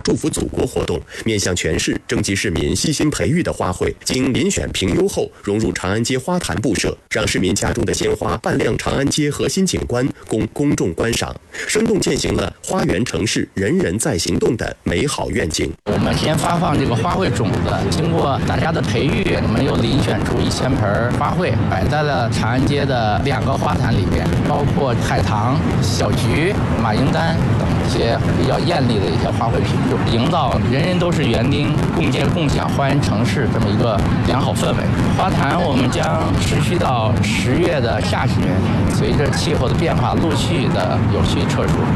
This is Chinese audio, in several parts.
祝福祖国活动，面向全市征集市民悉心培育的花卉，经遴选评优后融入长安街花坛布设，让市民家中的鲜花扮亮长安街核心景观，供公众观赏，生动践行了花园城市人人在行动的美好愿景。 我们先发放这个花卉种子，经过大家的培育，我们又遴选出1000盆花卉，摆在了长安街的2个花坛里边，包括海棠、小菊、马缨丹等一些比较艳丽的一些花卉品种，营造人人都是园丁，共建共享花园城市这么一个良好氛围。花坛我们将持续到10月的下旬，随着气候的变化，陆续的有序撤除。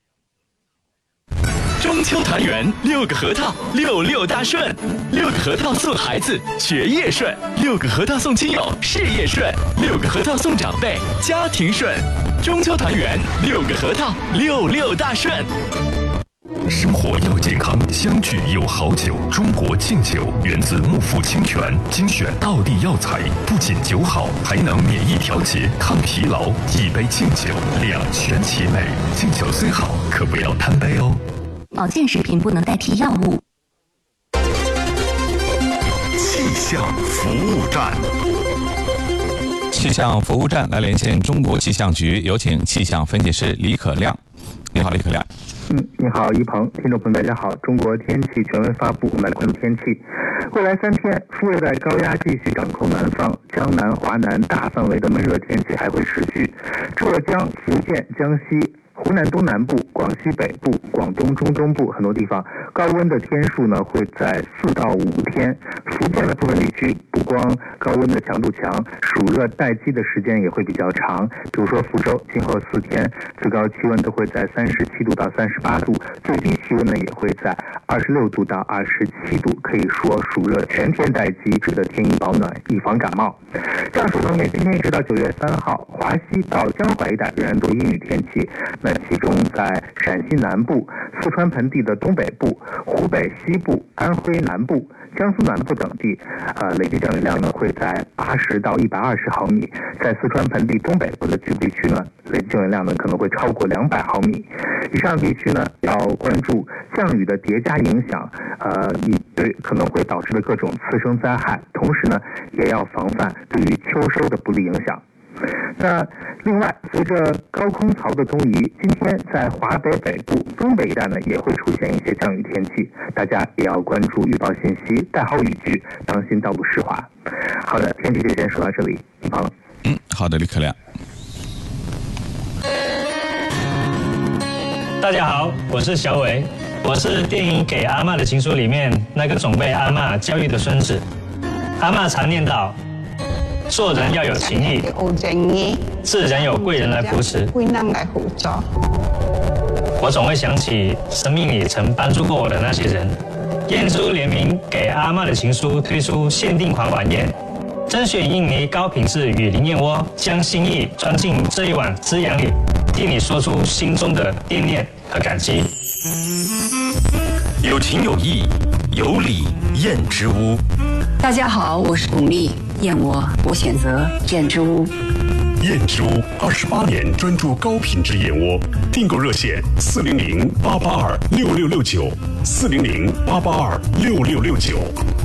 中秋团圆，6个核桃，66大顺，6个核桃送孩子学业顺，6个核桃送亲友事业顺，6个核桃送长辈家庭顺。中秋团圆，6个核桃，66大顺。 生活要健康，相聚有好酒。中国敬酒源自木富清泉，精选道地药材，不仅酒好，还能免疫调节、抗疲劳。一杯敬酒，两全其美。敬酒虽好，可不要贪杯哦。 保健食品不能代替药物。 气象服务站。 气象服务站来连线中国气象局，有请气象分析师李可亮。你好，李可亮。 你好，一鹏，听众朋友大家好。中国天气全文发布，我们来关注天气。未来3天，副热带高压继续掌控南方，江南、华南大范围的闷热天气还会持续。浙江、福建、江西、湖南东南部、广西北部、广东中东部很多地方高温的天数呢会在4到5天。福建的部分地区不光高温的强度强，暑热待机的时间也会比较长。比如说福州，今后4天最高气温都会在37度到38度，最低气温呢也会在26度到27度。可以说暑热全天待机，值得添衣保暖，以防感冒。降暑方面，今天一直到9月3号，华西到江淮一带仍然多阴雨天气。那其中在陕西南部、四川盆地的东北部、湖北西部、安徽南部、江苏南部等地，累计降雨量呢会在80到120毫米。在四川盆地东北部的局部地区呢，累计降雨量呢可能会超过200毫米。以上地区呢要关注降雨的叠加影响，对可能会导致的各种次生灾害，同时呢也要防范对于秋收的不利影响。那另外，随着高空槽的东移，今天在华北北部、东北一带呢也会出现一些降雨天气，大家也要关注预报信息，带好雨具，当心道路湿滑。好的，天气就先说到这里，一鹏。 好的，李可亮。 大家好，我是小伟，我是电影《给阿嬷的情书》里面那个总被阿嬷教育的孙子。阿嬷常念叨，做人要有情义，自然有贵人来扶持。我总会想起生命里曾帮助过我的那些人。燕珠联名给阿嬷的情书推出限定款晚宴，甄选印尼高品质雨林燕窝，将心意装进这一碗滋养里，替你说出心中的惦念和感激。 有情有义，有礼燕之屋。 大家好，我是巩俐，燕窝我选择燕之屋。 燕之屋28年专注高品质燕窝，订购热线400-882-6669，400-882-6669。